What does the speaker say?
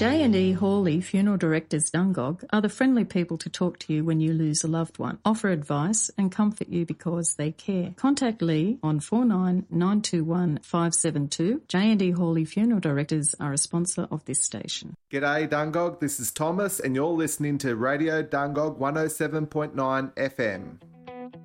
J&E Hawley Funeral Directors Dungog are the friendly people to talk to you when you lose a loved one, offer advice and comfort you because they care. Contact Lee on 49921572. 572. J&E Hawley Funeral Directors are a sponsor of this station. G'day Dungog, this is Thomas and you're listening to Radio Dungog 107.9 FM.